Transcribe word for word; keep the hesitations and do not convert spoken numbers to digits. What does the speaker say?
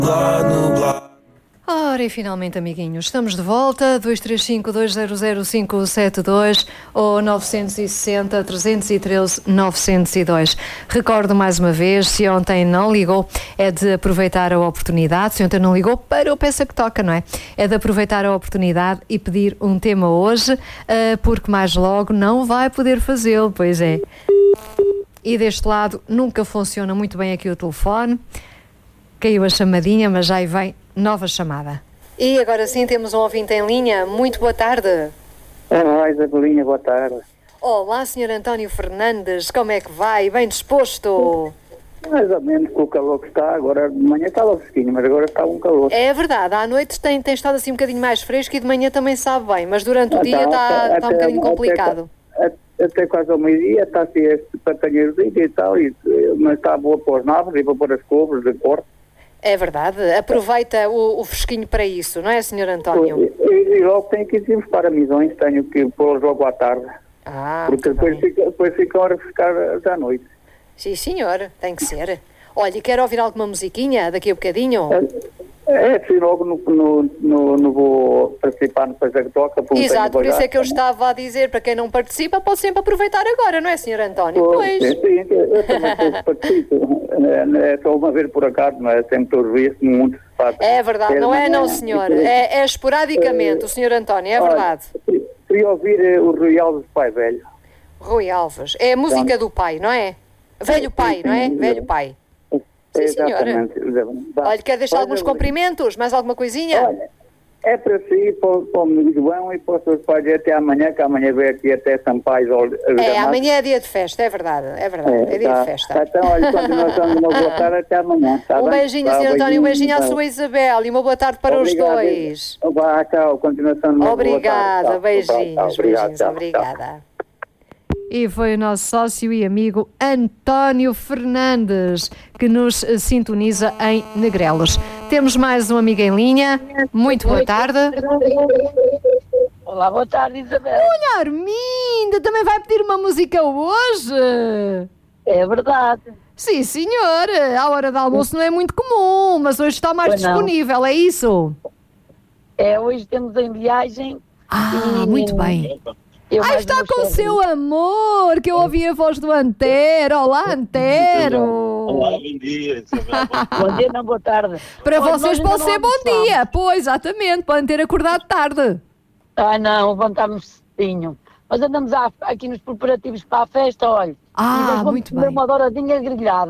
Ora, e finalmente, amiguinhos, estamos de volta. Dois três cinco, dois zero zero, cinco sete dois ou nove seis zero, três um três, nove zero dois. Recordo mais uma vez, se ontem não ligou, é de aproveitar a oportunidade. Se ontem não ligou, para o Peça que Toca, não é? É de aproveitar a oportunidade e pedir um tema hoje, porque mais logo não vai poder fazê-lo, pois é. E deste lado nunca funciona muito bem aqui o telefone. Caiu a chamadinha, mas já aí vem nova chamada. E agora sim temos um ouvinte em linha. Muito boa tarde. Olá, Isabelinha, boa tarde. Olá, senhor António Fernandes, como é que vai? Bem disposto? Mais ou menos com o calor que está. Agora de manhã estava fresquinho, mas agora está um calor. É verdade, à noite tem, tem estado assim um bocadinho mais fresco e de manhã também sabe bem, mas durante o ah, dia está, até, está um bocadinho complicado. Até, até quase ao meio-dia está assim este patanheirozinho e tal, e, mas está boa para os nabos e para pôr as cobras de corte. É verdade, aproveita o, o fresquinho para isso, não é, senhor António? E, e, e logo tenho que ir buscar a misões, tenho que pôr logo à tarde. Ah, porque depois, fica, depois ficam a refrescar à noite. Sim, senhor, tem que ser. Olha, e quer ouvir alguma musiquinha daqui a bocadinho? É, é sim, logo no, no, no, no vou participar no Peça que Toca. Exato, por isso é que eu estava a dizer, para quem não participa, pode sempre aproveitar agora, não é, senhor António? Pois. Sim, sim, eu também participo. É, é só uma vez por acaso, não é sempre todos os dias, muito se faz. É verdade, não é não, senhor, é, é esporadicamente, é, o senhor António, é verdade. Olha, queria ouvir o Rui Alves, Pai Velho. Rui Alves, é a música do pai, não é? Velho pai, não é? Velho pai. Sim, senhora. Olha, quer deixar alguns cumprimentos? Mais alguma coisinha? Olha, é para si, para, para o meu João e para os seus pais até amanhã, que amanhã vem aqui até Sampaio. É, amanhã é dia de festa, é verdade, é verdade, é, é dia tá, de festa. Então, olha, continuação de uma boa tarde até amanhã. Tá um bem? beijinho, tá, senhor António, um beijinho à tá. sua Isabel e uma boa tarde para obrigado, os dois. Vá, tchau, continuação de uma obrigada, boa tarde. beijinhos, tchau, obrigado, beijinhos, tchau, obrigada. Tchau. E foi o nosso sócio e amigo António Fernandes que nos sintoniza em Negrelos. Temos mais um amigo em linha. Muito boa tarde. Olá, boa tarde, Isabel. Olha, Arminda, também vai pedir uma música hoje? É verdade. Sim, senhora. A hora do almoço não é muito comum, mas hoje está mais pois disponível, não. É isso? É, hoje temos em viagem. Ah, e... muito bem. Eu ah, está com o seu amor, que eu ouvi a voz do Antero. Olá, Antero. Olá, bom dia. Bom dia, não, boa tarde. Para Olha, vocês pode ser bom dia. Pois, exatamente, podem ter acordado tarde. Ah, não, levantámos cedinho. Mas andamos aqui nos preparativos para a festa, olha. Ah, muito bem. Uma douradinha grelhada.